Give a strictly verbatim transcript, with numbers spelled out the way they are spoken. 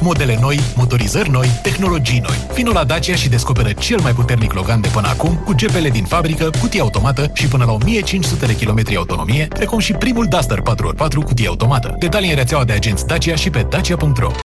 Modele noi, motorizări noi, tehnologii noi. Vino la Dacia și descoperă cel mai puternic Logan de până acum, cu G P L din fabrică, cutie automată și până la o mie cinci sute de kilometri autonomie, precum și primul Duster patru ori patru cutie automată. Detalii în rețeaua de agenți Dacia și pe dacia punct ro.